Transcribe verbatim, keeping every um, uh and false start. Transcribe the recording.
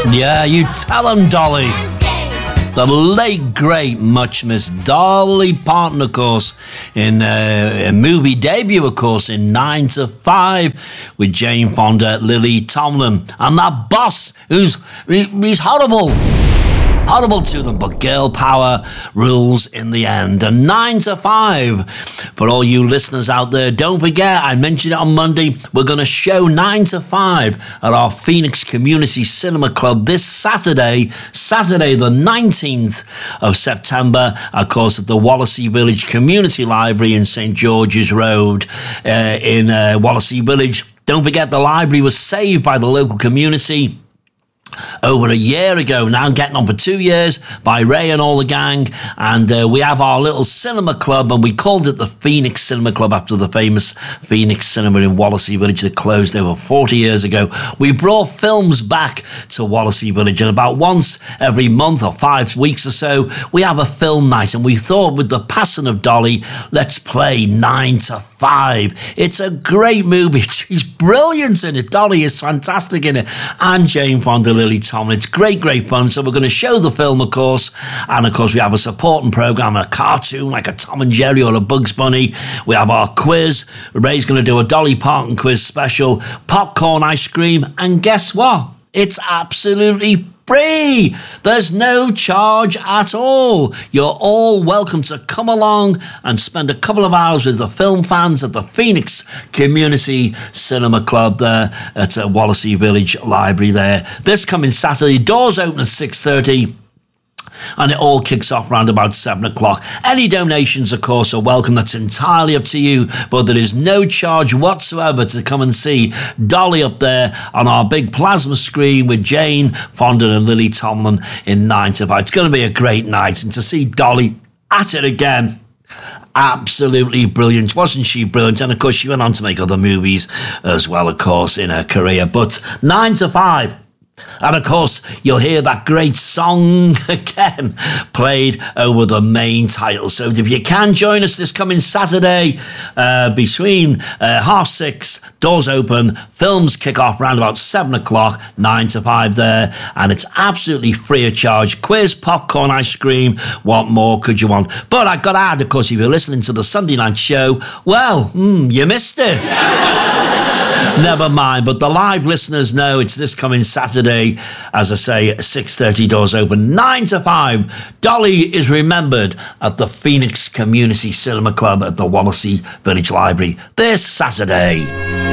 Yeah, you tell 'em, Dolly. The late, great, much missed Dolly Parton, of course, in uh, a movie debut, of course, in nine to five with Jane Fonda, Lily Tomlin, and that boss who's he, he's horrible. Horrible to them, but girl power rules in the end. And nine to five, for all you listeners out there, don't forget, I mentioned it on Monday, we're going to show nine to five at our Phoenix Community Cinema Club this Saturday, Saturday the nineteenth of September, of course, at the Wallasey Village Community Library in St George's Road uh, in uh, Wallasey Village. Don't forget, the library was saved by the local community over a year ago, now getting on for two years by Ray and all the gang, and uh, we have our little cinema club, and we called it the Phoenix Cinema Club after the famous Phoenix Cinema in Wallasey Village that closed over forty years ago. We brought films back to Wallasey Village, and about once every month or five weeks or so we have a film night, and we thought with the passing of Dolly, let's play nine to five. It's a great movie. She's brilliant in it. Dolly is fantastic in it, and Jane Fonda, Lily Tomlin. It's great, great fun. So we're going to show the film, of course, and of course we have a supporting program, a cartoon like a Tom and Jerry or a Bugs Bunny. We have our quiz. Ray's going to do a Dolly Parton quiz special, popcorn ice cream, and guess what? It's absolutely free. There's no charge at all. You're all welcome to come along and spend a couple of hours with the film fans at the Phoenix Community Cinema Club there at uh, Wallasey Village Library there. This coming Saturday, doors open at six thirty. And it all kicks off around about seven o'clock. Any donations, of course, are welcome. That's entirely up to you. But there is no charge whatsoever to come and see Dolly up there on our big plasma screen with Jane Fonda and Lily Tomlin in nine to five. It's going to be a great night. And to see Dolly at it again, absolutely brilliant. Wasn't she brilliant? And, of course, she went on to make other movies as well, of course, in her career. But nine to five. And of course, you'll hear that great song again played over the main title. So if you can join us this coming Saturday uh, between uh, half six, doors open, films kick off around about seven o'clock, nine to five there. And it's absolutely free of charge. Quiz, popcorn, ice cream. What more could you want? But I've got to add, of course, if you're listening to the Sunday night show, well, mm, you missed it. Never mind, but the live listeners know it's this coming Saturday, as I say, six thirty, doors open, nine to five. Dolly is remembered at the Phoenix Community Cinema Club at the Wallasey Village Library this Saturday.